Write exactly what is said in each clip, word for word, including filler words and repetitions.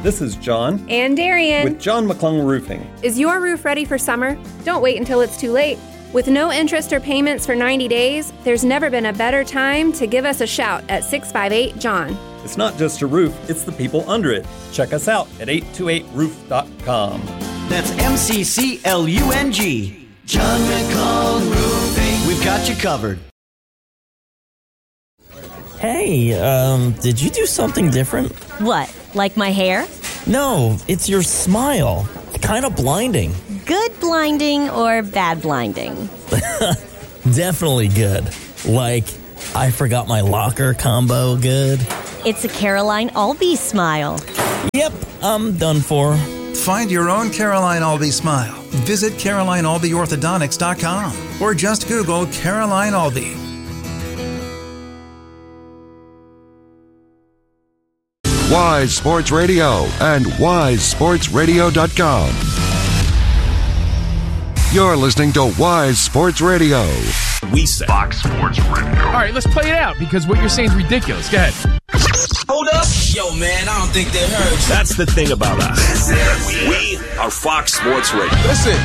This is John. And Darian. With John McClung Roofing. Is your roof ready for summer? Don't wait until it's too late. With no interest or payments for ninety days, there's never been a better time to give us a shout at six five eight, John. It's not just a roof, it's the people under it. Check us out at eight two eight roof dot com. That's M C C L U N G. John McClung Roofing. We've got you covered. Hey, um, did you do something different? What, like my hair? No, it's your smile. Kind of blinding. Good blinding or bad blinding? Definitely good. Like, I forgot my locker combo good. It's a Caroline Albee smile. Yep, I'm done for. Find your own Caroline Albee smile. Visit Caroline Albee Orthodontics dot com or just Google Caroline Albee. Wise Sports Radio and wise sports radio dot com. You're listening to Wise Sports Radio. We say Fox Sports Radio. All right, let's play it out because what you're saying is ridiculous. Go ahead. Hold up. Yo, man, I don't think they heard you. That's the thing about us. We are Fox Sports Radio. Listen.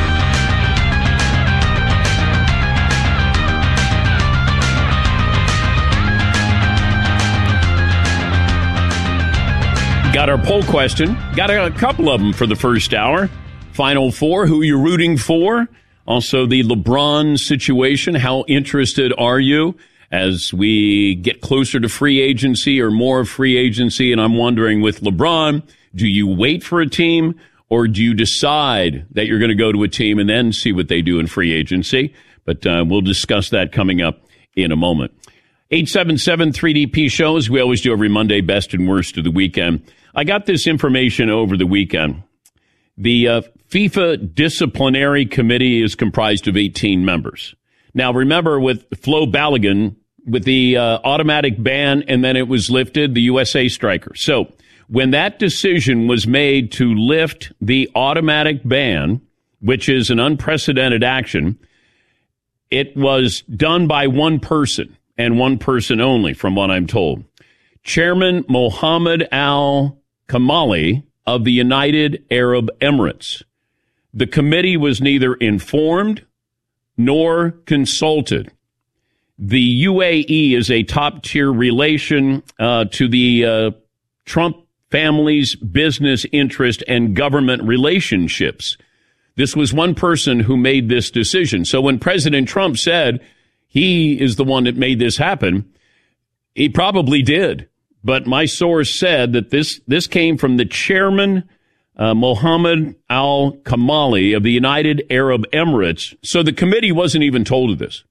Got our poll question. Got a couple of them for the first hour. Final four, who you're rooting for. Also, the LeBron situation. How interested are you as we get closer to free agency or more free agency? And I'm wondering, with LeBron, do you wait for a team or do you decide that you're going to go to a team and then see what they do in free agency? But uh, we'll discuss that coming up in a moment. eight seven seven three D P shows. We always do every Monday, best and worst of the weekend. I got this information over the weekend. The uh, FIFA Disciplinary Committee is comprised of eighteen members. Now, remember with Flo Balogun, with the uh, automatic ban, and then it was lifted, the U S A striker. So when that decision was made to lift the automatic ban, which is an unprecedented action, it was done by one person and one person only, from what I'm told. Chairman Mohammed Al-Kamali of the United Arab Emirates. The committee was neither informed nor consulted. The U A E is a top-tier relation uh, to the uh, Trump family's business interest and government relationships. This was one person who made this decision. So when President Trump said he is the one that made this happen, he probably did. But my source said that this, this came from the chairman, uh, Mohammed Al-Kamali of the United Arab Emirates. So the committee wasn't even told of this.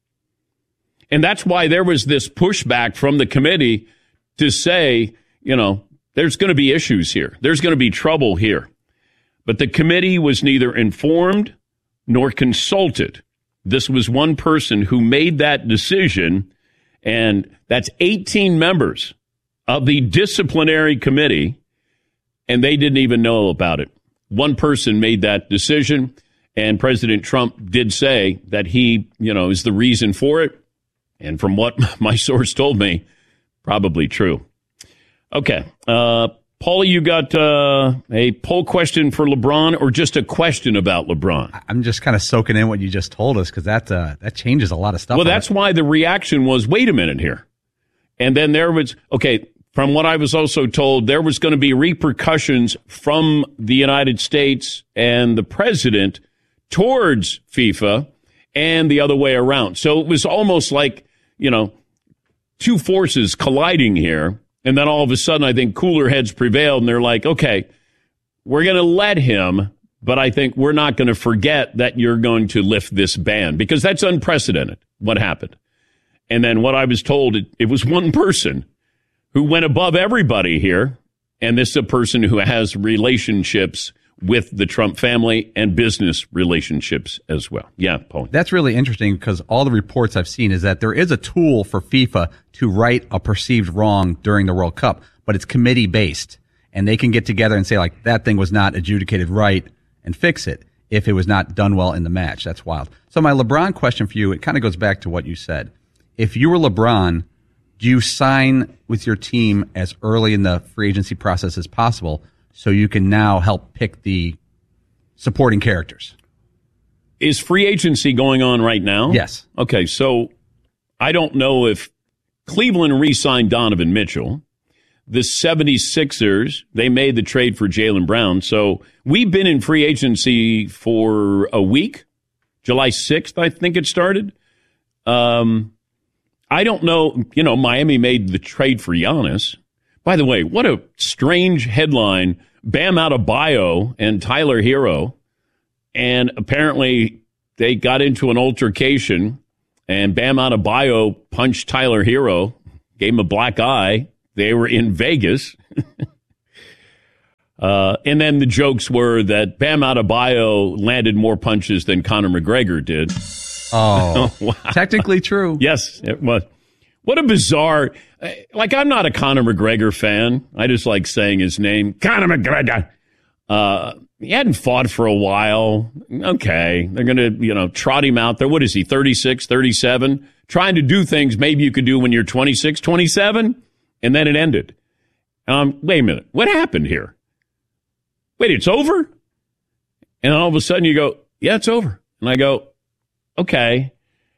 And that's why there was this pushback from the committee to say, you know, there's going to be issues here. There's going to be trouble here. But the committee was neither informed nor consulted. This was one person who made that decision, and that's eighteen members of the disciplinary committee, and they didn't even know about it. One person made that decision, and President Trump did say that he, you know, is the reason for it. And from what my source told me, probably true. Okay. Uh, Paulie, you got uh, a poll question for LeBron or just a question about LeBron? I'm just kind of soaking in what you just told us because that, uh, that changes a lot of stuff. Well, that's why the reaction was, wait a minute here. And then there was, okay, from what I was also told, there was going to be repercussions from the United States and the president towards FIFA and the other way around. So it was almost like, you know, two forces colliding here. And then all of a sudden, I think cooler heads prevailed, and they're like, okay, we're going to let him, but I think we're not going to forget that you're going to lift this ban, because that's unprecedented, what happened. And then what I was told, it, it was one person who went above everybody here, and this is a person who has relationships with the Trump family and business relationships as well. Yeah, Paul. That's really interesting because all the reports I've seen is that there is a tool for FIFA to right a perceived wrong during the World Cup, but it's committee based, and they can get together and say, like, that thing was not adjudicated right and fix it if it was not done well in the match. That's wild. So my LeBron question for you, it kind of goes back to what you said. If you were LeBron, do you sign with your team as early in the free agency process as possible so you can now help pick the supporting characters. Is free agency going on right now? Yes. Okay, so I don't know if Cleveland re-signed Donovan Mitchell. The seventy-sixers, they made the trade for Jaylen Brown. So we've been in free agency for a week. July sixth, I think it started. Um, I don't know. You know, Miami made the trade for Giannis. By the way, what a strange headline. Bam Adebayo and Tyler Hero. And apparently they got into an altercation, and Bam Adebayo punched Tyler Hero, gave him a black eye. They were in Vegas. uh, and then the jokes were that Bam Adebayo landed more punches than Conor McGregor did. Oh, wow. Technically true. Yes, it was. What a bizarre, like, I'm not a Conor McGregor fan. I just like saying his name, Conor McGregor. Uh, he hadn't fought for a while. Okay, they're going to, you know, trot him out there. What is he, thirty-six, thirty-seven? Trying to do things maybe you could do when you're twenty-six, twenty-seven? And then it ended. Um, wait a minute. What happened here? Wait, it's over? And all of a sudden you go, yeah, it's over. And I go, okay.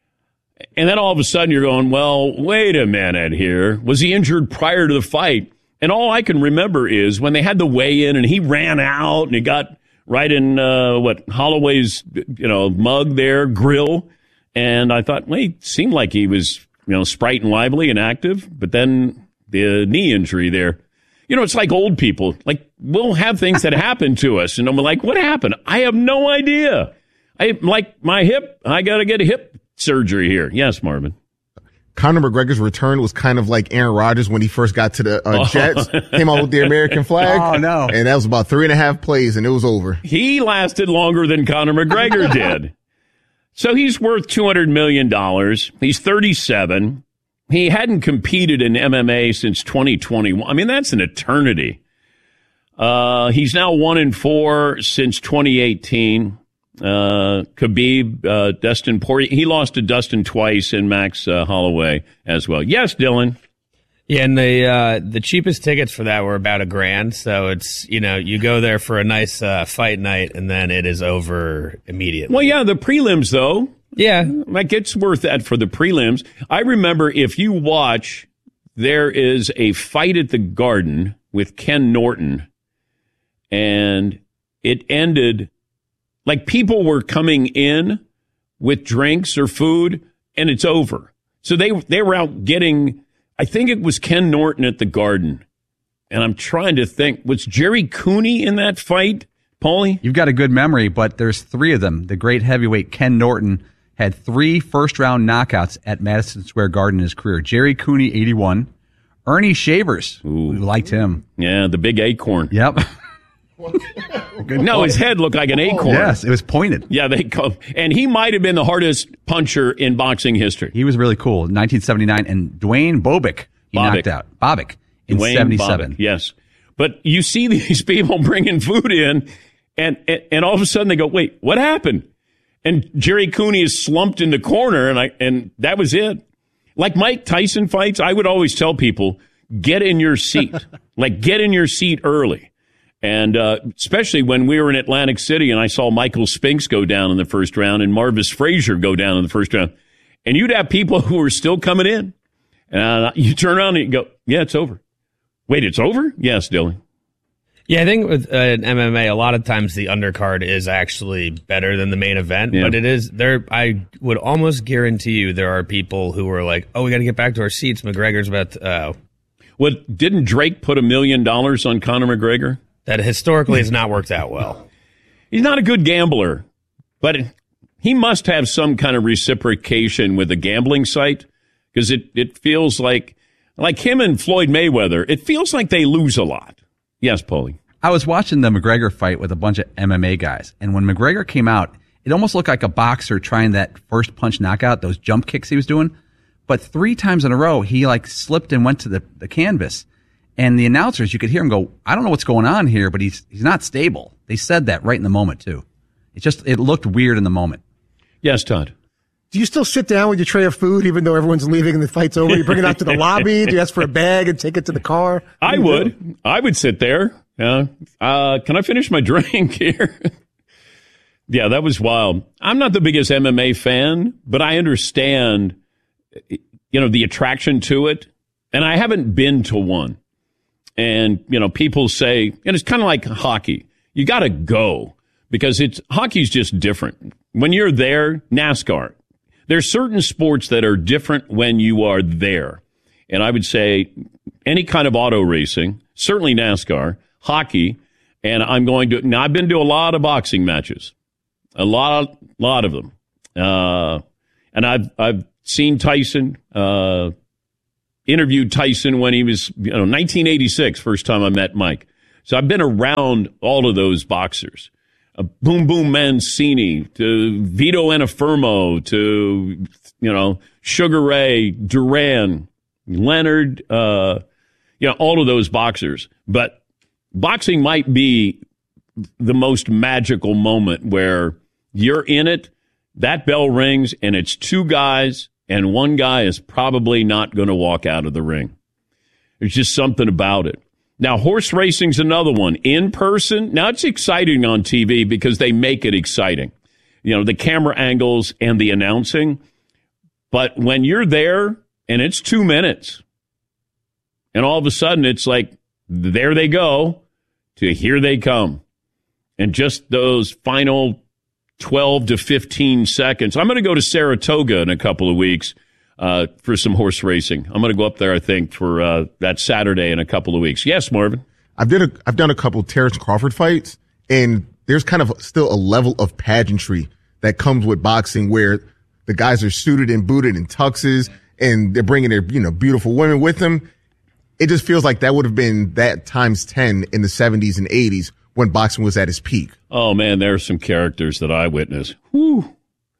And then all of a sudden you're going, well, wait a minute here. Was he injured prior to the fight? And all I can remember is when they had the weigh-in and he ran out and he got right in, uh, what, Holloway's, you know, mug there, grill. And I thought, well, he seemed like he was, you know, sprite and lively and active. But then the knee injury there. You know, it's like old people. Like, we'll have things that happen to us. And I'm like, what happened? I have no idea. I like my hip. I got to get a hip surgery here. Yes, Marvin. Conor McGregor's return was kind of like Aaron Rodgers when he first got to the uh, Jets. Came out with the American flag. Oh, no. And that was about three and a half plays, and it was over. He lasted longer than Conor McGregor did. So he's worth two hundred million dollars. He's thirty-seven. He hadn't competed in M M A since twenty twenty-one. I mean, that's an eternity. Uh, he's now one and four since twenty eighteen. Uh, Khabib, uh, Dustin Poirier. He lost to Dustin twice and Max uh, Holloway as well. Yes, Dylan. Yeah, and the uh, the cheapest tickets for that were about a grand. So it's, you know, you go there for a nice uh, fight night and then it is over immediately. Well, yeah, the prelims though. Yeah, like it's worth that for the prelims. I remember if you watch, there is a fight at the Garden with Ken Norton, and it ended like people were coming in with drinks or food, and it's over. So they they were out getting, I think it was Ken Norton at the Garden, and I'm trying to think, was Jerry Cooney in that fight, Paulie? You've got a good memory, but there's three of them. The great heavyweight Ken Norton had three first-round knockouts at Madison Square Garden in his career. Jerry Cooney, eighty-one. Ernie Shavers, who liked him. Yeah, the big acorn. Yep. No, his head looked like an acorn. Yes, it was pointed. Yeah, they come, and he might have been the hardest puncher in boxing history. He was really cool. nineteen seventy-nine, and Dwayne Bobick, he Bobick. knocked out. Bobick in Dwayne seventy-seven. Bobick, yes. But you see these people bringing food in, and, and and all of a sudden they go, wait, what happened? And Jerry Cooney is slumped in the corner, and I and that was it. Like Mike Tyson fights, I would always tell people, get in your seat. Like, get in your seat early. And uh, especially when we were in Atlantic City and I saw Michael Spinks go down in the first round and Marvis Frazier go down in the first round. And you'd have people who were still coming in. And uh, you turn around and you go, yeah, it's over. Wait, it's over? Yes, Dylan. Yeah, I think with uh, M M A, a lot of times the undercard is actually better than the main event, Yeah. but it is there. I would almost guarantee you there are people who are like, "Oh, we got to get back to our seats." McGregor's about to. Oh, What, didn't Drake put a million dollars on Conor McGregor? That historically has not worked out well. He's not a good gambler, but he must have some kind of reciprocation with a gambling site because it, it feels like, like him and Floyd Mayweather, it feels like they lose a lot. Yes, Paulie. I was watching the McGregor fight with a bunch of M M A guys, and when McGregor came out, it almost looked like a boxer trying that first punch knockout, those jump kicks he was doing. But three times in a row, he like slipped and went to the, the canvas. And the announcers, you could hear him go, I don't know what's going on here, but he's he's not stable. They said that right in the moment, too. It just, it looked weird in the moment. Yes, Todd. Do you still sit down with your tray of food even though everyone's leaving and the fight's over? You bring it out to the lobby? Do you ask for a bag and take it to the car? I would. I would sit there. Yeah. Uh, can I finish my drink here? Yeah, that was wild. I'm not the biggest M M A fan, but I understand, you know, the attraction to it. And I haven't been to one. And, you know, people say, and it's kind of like hockey. You got to go because it's hockey's just different. When you're there, NASCAR, there's certain sports that are different when you are there. And I would say any kind of auto racing, certainly NASCAR, hockey, and I'm going to, now I've been to a lot of boxing matches, a lot, lot of them. Uh, and I've, I've seen Tyson, uh, interviewed Tyson when he was, you know, nineteen eighty-six, first time I met Mike. So I've been around all of those boxers. Uh, Boom Boom Mancini to Vito Antuofermo to, you know, Sugar Ray, Duran, Leonard, uh, you know, all of those boxers. But boxing might be the most magical moment where you're in it, that bell rings, and it's two guys, and one guy is probably not going to walk out of the ring. There's just something about it. Now, horse racing's another one. In person, now it's exciting on T V because they make it exciting. You know, the camera angles and the announcing. But when you're there and it's two minutes, and all of a sudden it's like, there they go, to here they come. And just those final twelve to fifteen seconds. I'm going to go to Saratoga in a couple of weeks uh, for some horse racing. I'm going to go up there, I think, for uh, that Saturday in a couple of weeks. Yes, Marvin? I've, did a, I've done a couple Terrence Crawford fights, and there's kind of still a level of pageantry that comes with boxing where the guys are suited and booted in tuxes, and they're bringing their, you know, beautiful women with them. It just feels like that would have been that times ten in the seventies and eighties when boxing was at its peak. Oh, man, there are some characters that I witnessed. Whew.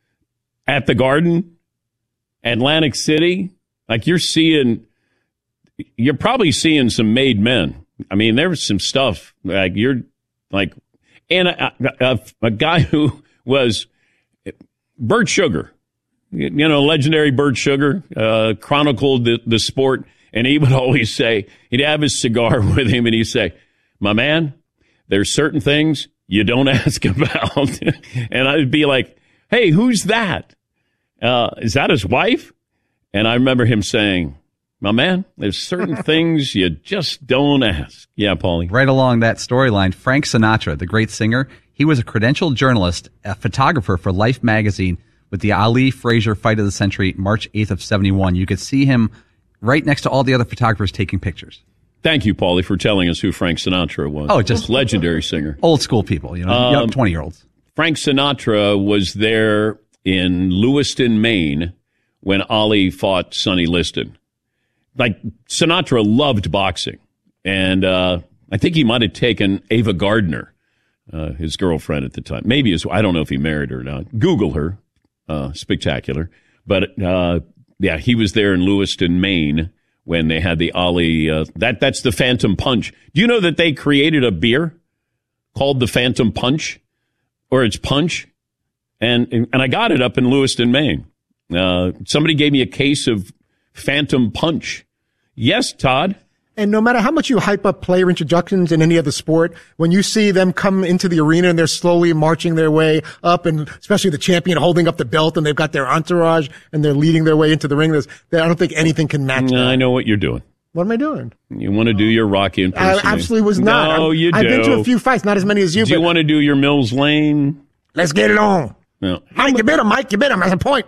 At the Garden, Atlantic City, like you're seeing, you're probably seeing some made men. I mean, there was some stuff, like you're like, and a, a, a guy who was Bert Sugar, you know, legendary Bert Sugar, uh, chronicled the, the sport, and he would always say, he'd have his cigar with him, and he'd say, my man, there's certain things you don't ask about. And I'd be like, hey, who's that? Uh, is that his wife? And I remember him saying, my man, there's certain things you just don't ask. Yeah, Paulie. Right along that storyline, Frank Sinatra, the great singer, he was a credentialed journalist, a photographer for Life magazine with the Ali Frazier Fight of the Century, March eighth of seventy-one. You could see him right next to all the other photographers taking pictures. Thank you, Paulie, for telling us who Frank Sinatra was. Oh, just legendary singer. Old school people, you know, um, young twenty-year-olds. Frank Sinatra was there in Lewiston, Maine, when Ali fought Sonny Liston. Like, Sinatra loved boxing. And uh, I think he might have taken Ava Gardner, uh, his girlfriend at the time. Maybe his, I don't know if he married her or not. Google her. Uh, spectacular. But, uh, yeah, he was there in Lewiston, Maine, when they had the Ali, uh, that that's the Phantom Punch. Do you know that they created a beer called the Phantom Punch, or it's Punch? And and I got it up in Lewiston, Maine. Uh, somebody gave me a case of Phantom Punch. Yes, Todd. And no matter how much you hype up player introductions in any other sport, when you see them come into the arena and they're slowly marching their way up, and especially the champion holding up the belt and they've got their entourage and they're leading their way into the ring, there's, I don't think anything can match that. I know what you're doing. What am I doing? You want to do your Rocky impersonation? I absolutely was not. No, I'm, you do. I've been to a few fights, not as many as you. Do but you want to do your Mills Lane? Let's get it on. No. Mike, you bit him. Mike, you bit him. That's a point.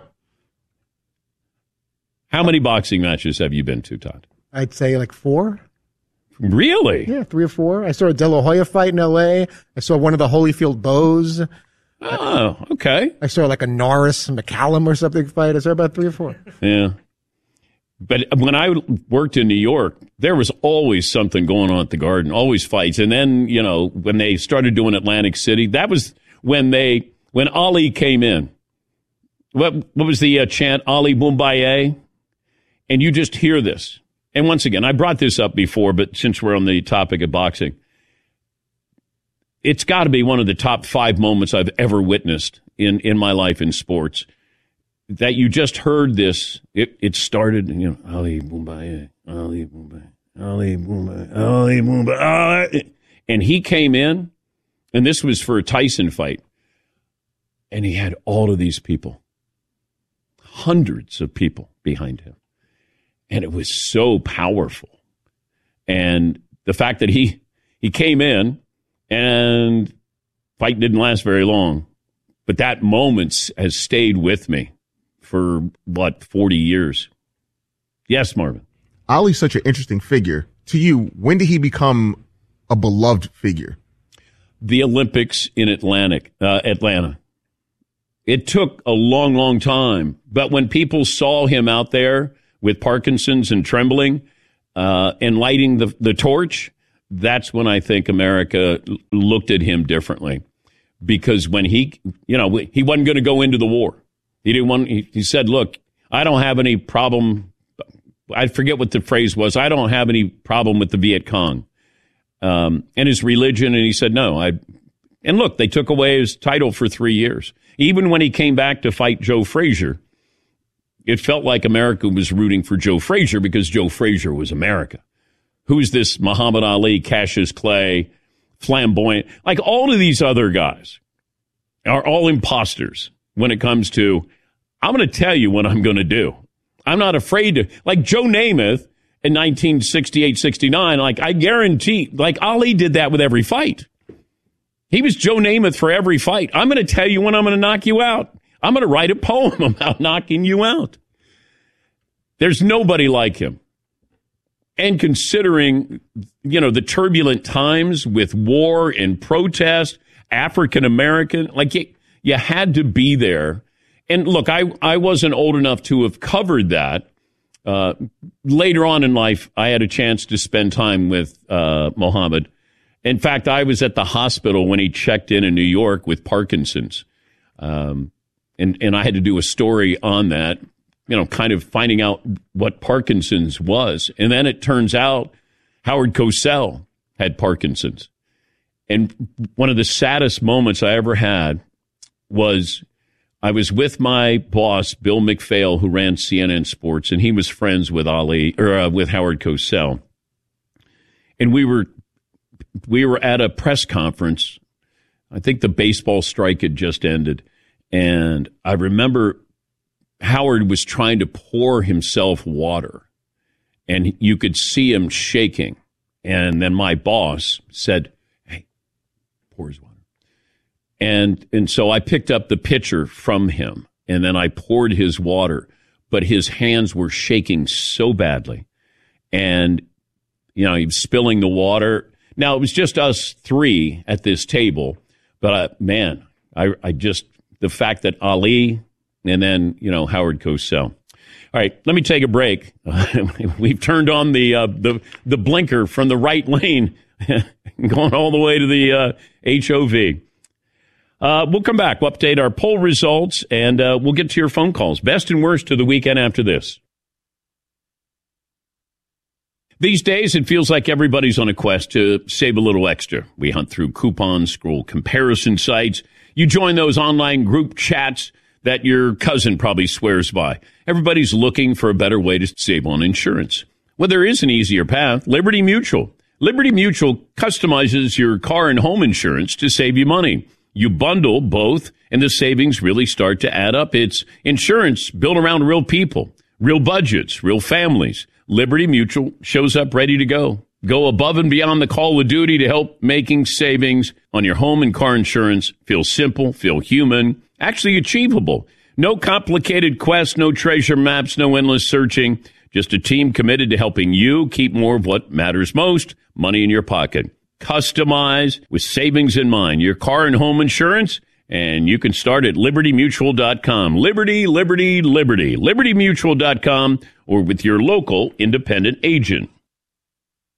How many boxing matches have you been to, Todd? I'd say like four. Really? Yeah, three or four. I saw a De La Hoya fight in L A. I saw one of the Holyfield Bows. Oh, okay. I saw like a Norris McCallum or something fight. I saw about three or four. Yeah. But when I worked in New York, there was always something going on at the Garden, always fights. And then, you know, when they started doing Atlantic City, that was when they, when Ali came in. What, what was the uh, chant? Ali Boombaye? And you just hear this. And once again, I brought this up before, but since we're on the topic of boxing, it's got to be one of the top five moments I've ever witnessed in, in my life in sports. That you just heard this, it, it started, you know, Ali Boombaye, Ali Boombaye, Ali Boombaye, Ali Boombaye, Ali. And he came in, and this was for a Tyson fight, and he had all of these people, hundreds of people behind him. And it was so powerful. And the fact that he he came in and fight didn't last very long, but that moment has stayed with me for, what, forty years. Yes, Marvin. Ali's such an interesting figure. To you, when did he become a beloved figure? The Olympics in Atlantic, uh, Atlanta. It took a long, long time. But when people saw him out there with Parkinson's and trembling uh, and lighting the, the torch, that's when I think America looked at him differently. Because when he, you know, he wasn't going to go into the war. He didn't want, he, he said, look, I don't have any problem. I forget what the phrase was. I don't have any problem with the Viet Cong um, and his religion. And he said, no, I, and look, they took away his title for three years. Even when he came back to fight Joe Frazier, it felt like America was rooting for Joe Frazier because Joe Frazier was America. Who's this Muhammad Ali, Cassius Clay, flamboyant? Like all of these other guys are all imposters when it comes to, I'm going to tell you what I'm going to do. I'm not afraid to, like Joe Namath in nineteen sixty-eight sixty-nine, like I guarantee, like Ali did that with every fight. He was Joe Namath for every fight. I'm going to tell you when I'm going to knock you out. I'm going to write a poem about knocking you out. There's nobody like him. And considering, you know, the turbulent times with war and protest, African American, like you, you had to be there. And look, I, I wasn't old enough to have covered that. Uh, later on in life, I had a chance to spend time with uh, Muhammad. In fact, I was at the hospital when he checked in in New York with Parkinson's. Um, and, and I had to do a story on that, you know, kind of finding out what Parkinson's was. And then it turns out Howard Cosell had Parkinson's. And one of the saddest moments I ever had was I was with my boss, Bill McPhail, who ran C N N Sports, and he was friends with Ali or uh, with Howard Cosell. And we were we were at a press conference. I think the baseball strike had just ended. And I remember Howard was trying to pour himself water, and you could see him shaking. And then my boss said, hey, pour his water. And and so I picked up the pitcher from him, and then I poured his water, but his hands were shaking so badly. And, you know, he was spilling the water. Now, it was just us three at this table, but, uh, man, I, I just, the fact that Ali and then, you know, Howard Cosell. All right, let me take a break. We've turned on the, uh, the, the blinker from the right lane, going all the way to the uh, H O V. Uh, we'll come back. We'll update our poll results, and uh, we'll get to your phone calls. Best and worst to the weekend after this. These days, it feels like everybody's on a quest to save a little extra. We hunt through coupons, scroll comparison sites. You join those online group chats that your cousin probably swears by. Everybody's looking for a better way to save on insurance. Well, there is an easier path. Liberty Mutual. Liberty Mutual customizes your car and home insurance to save you money. You bundle both, and the savings really start to add up. It's insurance built around real people, real budgets, real families. Liberty Mutual shows up ready to go. Go above and beyond the call of duty to help making savings on your home and car insurance feel simple, feel human, actually achievable. No complicated quests, no treasure maps, no endless searching. Just a team committed to helping you keep more of what matters most, money in your pocket. Customize with savings in mind. Your car and home insurance, and you can start at liberty mutual dot com. Liberty, Liberty, Liberty. liberty mutual dot com or with your local independent agent.